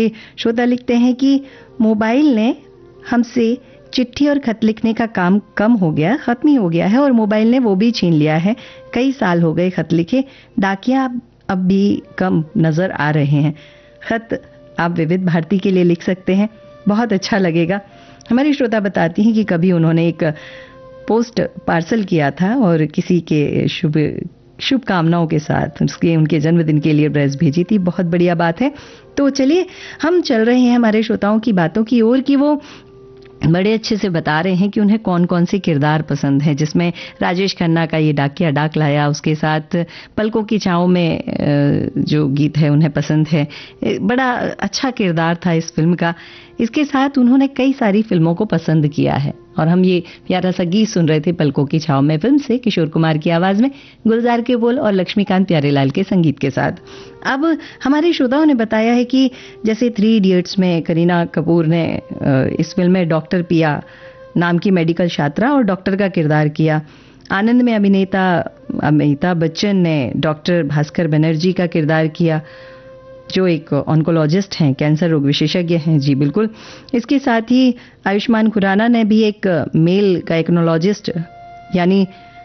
श्रोता लिखते हैं कि मोबाइल ने हमसे चिट्ठी और खत लिखने का काम कम हो गया, खत्म ही हो गया है, और मोबाइल ने वो भी छीन लिया है। कई साल हो गए खत लिखे, डाकिया अब भी कम नजर आ रहे हैं। खत आप विविध भारती के लिए लिख सकते हैं, बहुत अच्छा लगेगा। हमारी श्रोता बताती हैं कि कभी उन्होंने एक पोस्ट पार्सल किया था और किसी के शुभकामनाओं के साथ उसके उनके जन्मदिन के लिए ड्रेस भेजी थी। बहुत बढ़िया बात है। तो चलिए हम चल रहे हैं हमारे श्रोताओं की बातों की ओर कि वो बड़े अच्छे से बता रहे हैं कि उन्हें कौन कौन से किरदार पसंद है, जिसमें राजेश खन्ना का ये डाकिया डाक लाया, उसके साथ पलकों की छांव में जो गीत है उन्हें पसंद है। बड़ा अच्छा किरदार था इस फिल्म का। इसके साथ उन्होंने कई सारी फिल्मों को पसंद किया है और हम ये प्यारा सा गीत सुन रहे थे पलकों की छांव में फिल्म से, किशोर कुमार की आवाज में, गुलजार के बोल और लक्ष्मीकांत प्यारेलाल के संगीत के साथ। अब हमारे श्रोताओं ने बताया है कि जैसे 3 इडियट्स में करीना कपूर ने इस फिल्म में डॉक्टर पिया नाम की मेडिकल छात्रा और डॉक्टर का किरदार किया। आनंद में अमिताभ बच्चन ने डॉक्टर भास्कर बनर्जी का किरदार किया, जो एक ऑन्कोलॉजिस्ट हैं, कैंसर रोग विशेषज्ञ हैं। जी बिल्कुल। इसके साथ ही आयुष्मान खुराना ने भी एक मेल गायकोनोलॉजिस्ट यानी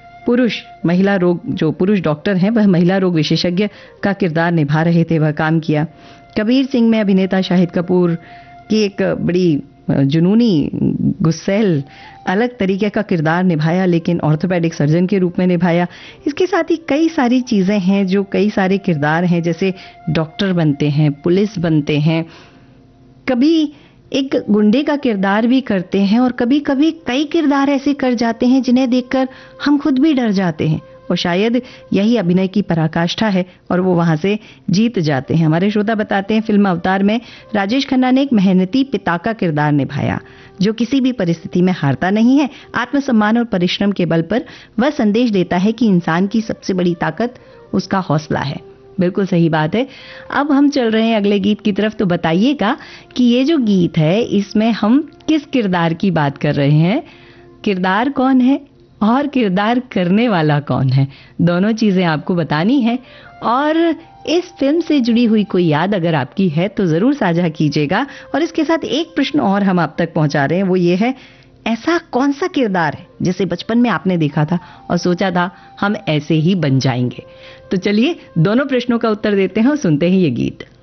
पुरुष डॉक्टर हैं, वह महिला रोग विशेषज्ञ का किरदार निभा रहे थे, वह काम किया। कबीर सिंह में अभिनेता शाहिद कपूर की एक बड़ी जुनूनी गुस्सैल अलग तरीके का किरदार निभाया, लेकिन ऑर्थोपेडिक सर्जन के रूप में निभाया। इसके साथ ही कई सारी चीजें हैं, जो कई सारे किरदार हैं, जैसे डॉक्टर बनते हैं, पुलिस बनते हैं, कभी एक गुंडे का किरदार भी करते हैं और कभी कभी कई किरदार ऐसे कर जाते हैं जिन्हें देखकर हम खुद भी डर जाते हैं, और शायद यही अभिनय की पराकाष्ठा है और वो वहां से जीत जाते हैं। हमारे श्रोता बताते हैं फिल्म अवतार में राजेश खन्ना ने एक मेहनती पिता का किरदार निभाया, जो किसी भी परिस्थिति में हारता नहीं है। आत्मसम्मान और परिश्रम के बल पर वह संदेश देता है कि इंसान की सबसे बड़ी ताकत उसका हौसला है। बिल्कुल सही बात है। अब हम चल रहे हैं अगले गीत की तरफ। तो बताइएगा कि ये जो गीत है इसमें हम किस किरदार की बात कर रहे हैं, किरदार कौन है और किरदार करने वाला कौन है, दोनों चीजें आपको बतानी है। और इस फिल्म से जुड़ी हुई कोई याद अगर आपकी है तो जरूर साझा कीजिएगा। और इसके साथ एक प्रश्न और हम आप तक पहुंचा रहे हैं, वो ये है, ऐसा कौन सा किरदार है जिसे बचपन में आपने देखा था और सोचा था हम ऐसे ही बन जाएंगे। तो चलिए दोनों प्रश्नों का उत्तर देते हैं और सुनते हैं ये गीत।